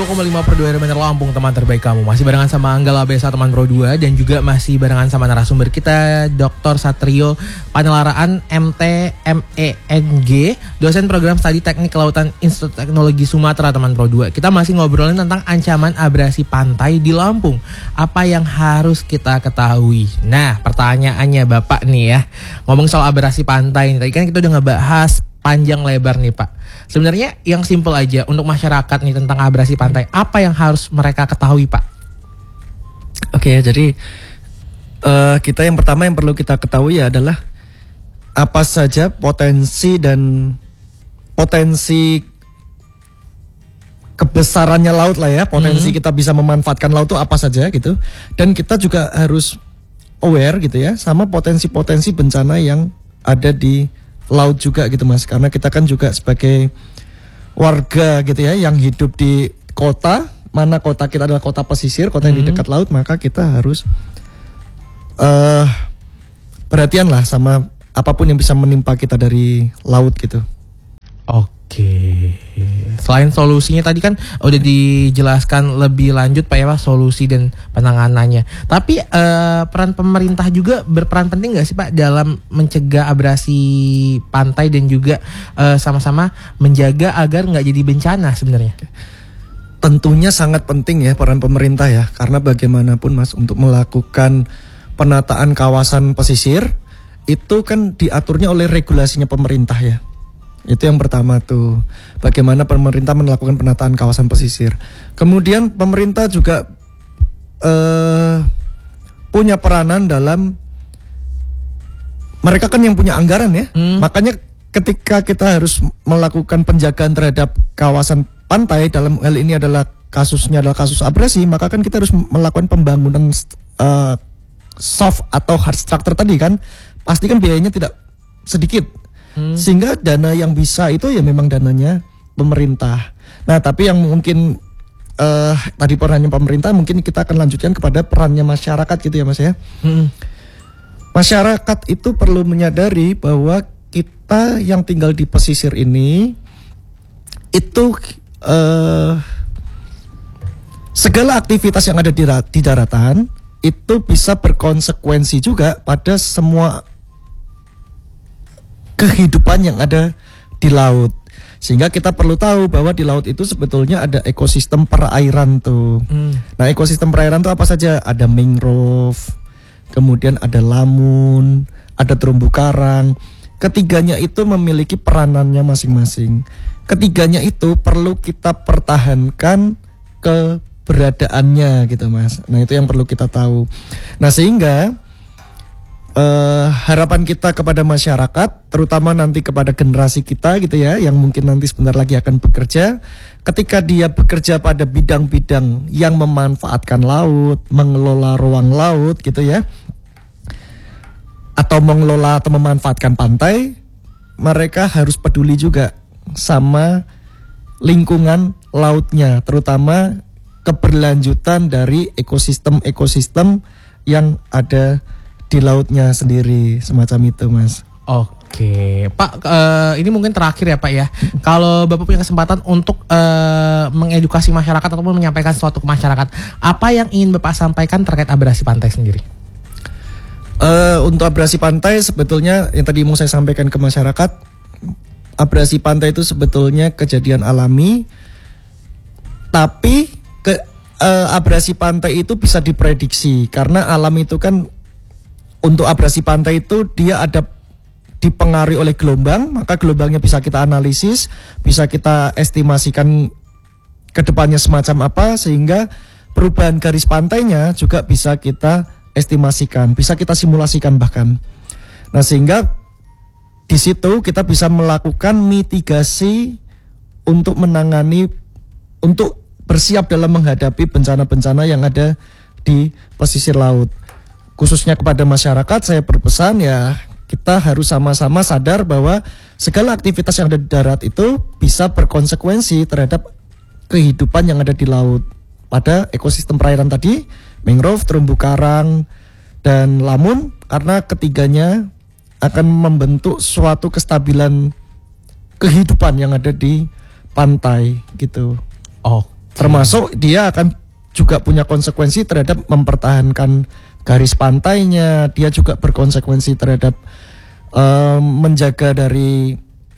102,5 per 2 Bener Lampung, teman terbaik kamu. Masih barengan sama Anggala Besa, teman Pro 2. Dan juga masih barengan sama narasumber kita, Dr. Satrio Panelaraan, MT, MENG, dosen program studi teknik kelautan Institut Teknologi Sumatera, teman Pro 2. Kita masih ngobrolin tentang ancaman abrasi pantai di Lampung. Apa yang harus kita ketahui? Nah, pertanyaannya Bapak nih ya, ngomong soal abrasi pantai. Tadi kan kita udah ngebahas panjang lebar nih Pak. Sebenarnya yang simple aja untuk masyarakat nih tentang abrasi pantai, apa yang harus mereka ketahui Pak? Oke, jadi kita yang pertama yang perlu kita ketahui adalah apa saja potensi kebesarannya laut lah ya, potensi kita bisa memanfaatkan laut itu apa saja gitu. Dan kita juga harus aware gitu ya sama potensi-potensi bencana yang ada di laut juga gitu Mas, karena kita kan juga sebagai warga gitu ya yang hidup di kota, mana kota kita adalah kota pesisir, kota yang di dekat laut, maka kita harus perhatian lah sama apapun yang bisa menimpa kita dari laut gitu. Oke. Selain solusinya tadi kan udah dijelaskan lebih lanjut Pak ya Pak, solusi dan penanganannya. Tapi peran pemerintah juga berperan penting nggak sih Pak dalam mencegah abrasi pantai dan juga sama-sama menjaga agar nggak jadi bencana sebenarnya? Tentunya sangat penting ya peran pemerintah ya, karena bagaimanapun Mas untuk melakukan penataan kawasan pesisir itu kan diaturnya oleh regulasinya pemerintah ya. Itu yang pertama tuh, bagaimana pemerintah melakukan penataan kawasan pesisir. Kemudian pemerintah juga punya peranan dalam, mereka kan yang punya anggaran ya. Makanya ketika kita harus melakukan penjagaan terhadap kawasan pantai, dalam hal ini adalah kasusnya adalah kasus abrasi, maka kan kita harus melakukan pembangunan soft atau hard structure tadi kan, pasti kan biayanya tidak sedikit. Sehingga dana yang bisa itu ya memang dananya pemerintah. Nah tapi yang mungkin tadi perannya pemerintah, mungkin kita akan lanjutkan kepada perannya masyarakat gitu ya Mas ya. Masyarakat itu perlu menyadari bahwa kita yang tinggal di pesisir ini itu segala aktivitas yang ada di daratan itu bisa berkonsekuensi juga pada semua kehidupan yang ada di laut. Sehingga kita perlu tahu bahwa di laut itu sebetulnya ada ekosistem perairan tuh. Nah ekosistem perairan tuh apa saja? Ada mangrove, kemudian ada lamun, ada terumbu karang. Ketiganya itu memiliki peranannya masing-masing. Ketiganya itu perlu kita pertahankan keberadaannya gitu Mas. Nah itu yang perlu kita tahu. Nah sehingga harapan kita kepada masyarakat, terutama nanti kepada generasi kita gitu ya, yang mungkin nanti sebentar lagi akan bekerja, ketika dia bekerja pada bidang-bidang yang memanfaatkan laut, mengelola ruang laut gitu ya, atau mengelola atau memanfaatkan pantai, mereka harus peduli juga sama lingkungan lautnya, terutama keberlanjutan dari ekosistem yang ada di lautnya sendiri, semacam itu Mas. Oke Pak, ini mungkin terakhir ya Pak ya. Kalau Bapak punya kesempatan untuk mengedukasi masyarakat ataupun menyampaikan sesuatu ke masyarakat, apa yang ingin Bapak sampaikan terkait abrasi pantai sendiri? Untuk abrasi pantai sebetulnya yang tadi mau saya sampaikan ke masyarakat, abrasi pantai itu sebetulnya kejadian alami, tapi abrasi pantai itu bisa diprediksi karena alam itu kan, untuk abrasi pantai itu dia ada dipengaruhi oleh gelombang, maka gelombangnya bisa kita analisis, bisa kita estimasikan ke depannya semacam apa, sehingga perubahan garis pantainya juga bisa kita estimasikan, bisa kita simulasikan bahkan. Nah sehingga di situ kita bisa melakukan mitigasi untuk menangani, untuk bersiap dalam menghadapi bencana-bencana yang ada di pesisir laut. Khususnya kepada masyarakat saya berpesan ya, kita harus sama-sama sadar bahwa segala aktivitas yang ada di darat itu bisa berkonsekuensi terhadap kehidupan yang ada di laut. Pada ekosistem perairan tadi, mangrove, terumbu karang, dan lamun, karena ketiganya akan membentuk suatu kestabilan kehidupan yang ada di pantai gitu. Oke. Termasuk dia akan juga punya konsekuensi terhadap mempertahankan garis pantainya. Dia juga berkonsekuensi terhadap menjaga dari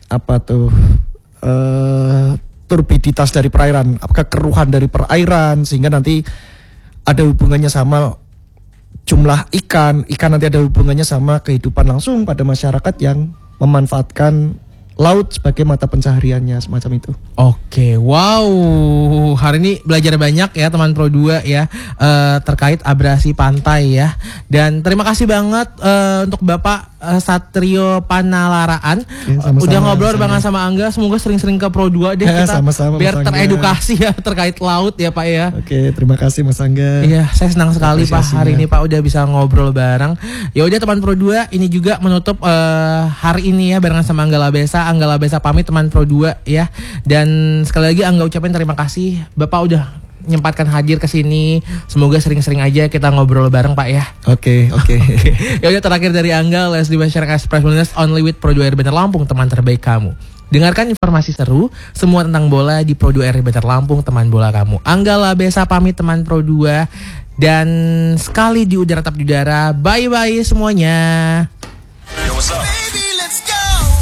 turbiditas dari perairan, kekeruhan dari perairan, sehingga nanti ada hubungannya sama jumlah ikan nanti ada hubungannya sama kehidupan langsung pada masyarakat yang memanfaatkan laut sebagai mata pencahariannya, semacam itu. Oke, wow, hari ini belajar banyak ya teman Pro 2 ya, terkait abrasi pantai ya. Dan terima kasih banget untuk Bapak Satrio Panalaraan. Udah ngobrol banget sama Angga. Semoga sering-sering ke Pro 2 deh kita, sama-sama, biar Mas teredukasi ya terkait laut ya Pak ya. Oke, terima kasih Mas Angga. Iya, saya senang sekali Pak hari ini Pak udah bisa ngobrol bareng. Ya udah teman Pro 2, ini juga menutup hari ini ya barengan sama Angga Labesa. Angga Labesa pamit teman Pro 2 ya. Dan sekali lagi Angga ucapin terima kasih Bapak udah nyempatkan hadir ke sini. Semoga sering-sering aja kita ngobrol bareng Pak ya. Oke. Ya udah, terakhir dari Angga, Leslie Masyarakat Express Wellness only with Pro 2 RI Bantar Lampung, teman terbaik kamu. Dengarkan informasi seru semua tentang bola di Pro 2 RI Bantar Lampung, teman bola kamu. Angga Labesa pamit teman Pro 2, dan sekali di udara tetap di udara. Bye-bye semuanya.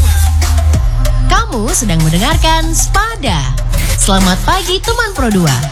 Kamu sedang mendengarkan Spada. Selamat pagi teman Pro 2.